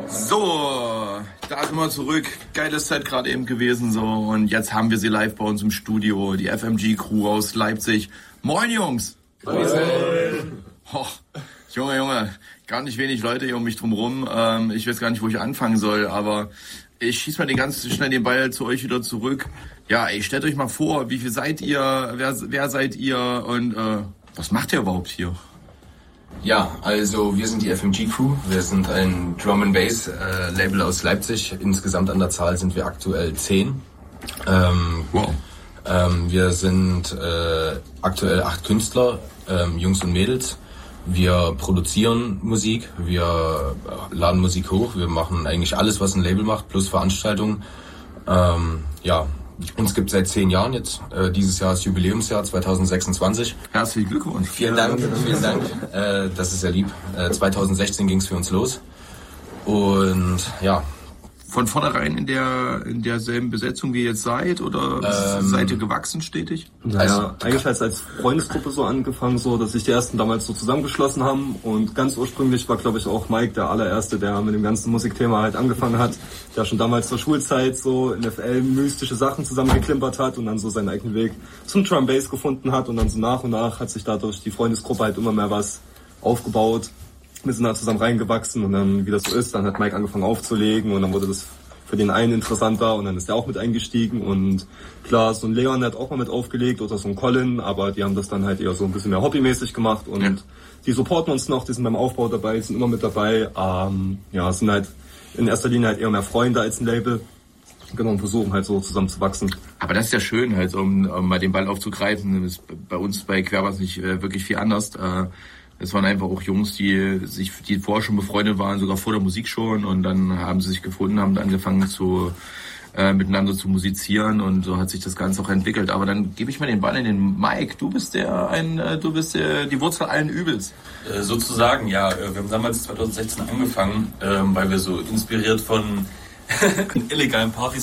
So, da sind wir zurück. Geiles Set gerade eben gewesen so und jetzt haben wir sie live bei uns im Studio, die FMG-Crew aus Leipzig. Moin Jungs! Moin! Oh, Junge, gar nicht wenig Leute hier um mich drumherum. Ich weiß gar nicht, wo ich anfangen soll, aber ich schieße mal ganz schnell den Ball zu euch wieder zurück. Ja, ey, stellt euch mal vor, wie viel seid ihr, wer seid ihr und was macht ihr überhaupt hier? Ja, also wir sind die FMG Crew. Wir sind ein Drum and Bass Label aus Leipzig. Insgesamt an der Zahl sind wir aktuell 10. Wow. Wir sind aktuell 8 Künstler, Jungs und Mädels. Wir produzieren Musik, wir laden Musik hoch, wir machen eigentlich alles, was ein Label macht, plus Veranstaltungen. Ja. Uns gibt es seit 10 Jahren jetzt. Dieses Jahr ist Jubiläumsjahr 2026. Herzlichen Glückwunsch. Vielen Dank. Das ist sehr lieb. 2016 ging es für uns los. Und ja. Von vornherein in derselben Besetzung wie ihr jetzt seid oder seid ihr gewachsen stetig? Naja, eigentlich hat es als Freundesgruppe so angefangen, so dass sich die ersten damals so zusammengeschlossen haben und ganz ursprünglich war, glaube ich, auch Mike der allererste, der mit dem ganzen Musikthema halt angefangen hat, der schon damals zur Schulzeit so in FL mystische Sachen zusammengeklimpert hat und dann so seinen eigenen Weg zum Drum Bass gefunden hat und dann so nach und nach hat sich dadurch die Freundesgruppe halt immer mehr was aufgebaut. Wir sind da zusammen reingewachsen und dann, wie das so ist, dann hat Mike angefangen aufzulegen und dann wurde das für den einen interessanter und dann ist der auch mit eingestiegen und klar, so ein Leon hat auch mal mit aufgelegt oder so ein Colin, aber die haben das dann halt eher so ein bisschen mehr hobbymäßig gemacht und die supporten uns noch, die sind beim Aufbau dabei, sind immer mit dabei, sind halt in erster Linie halt eher mehr Freunde als ein Label. Genau, und versuchen halt so zusammen zu wachsen. Aber das ist ja schön, halt, um mal den Ball aufzugreifen. Das ist bei uns bei Querbass nicht wirklich viel anders. Es waren einfach auch Jungs, die vorher schon befreundet waren, sogar vor der Musik schon. Und dann haben sie sich gefunden, haben angefangen miteinander zu musizieren und so hat sich das Ganze auch entwickelt. Aber dann gebe ich mal den Ball in den Mike. Du bist die Wurzel allen Übels. Sozusagen, ja. Wir haben damals 2016 angefangen, weil wir so inspiriert von illegalen Partys